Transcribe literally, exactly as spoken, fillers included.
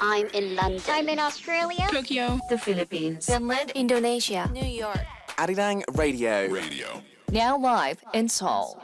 I'm in London. I'm in Australia. Tokyo. The Philippines. Finland. Indonesia. New York. Arirang Radio. Radio. Now live in Seoul.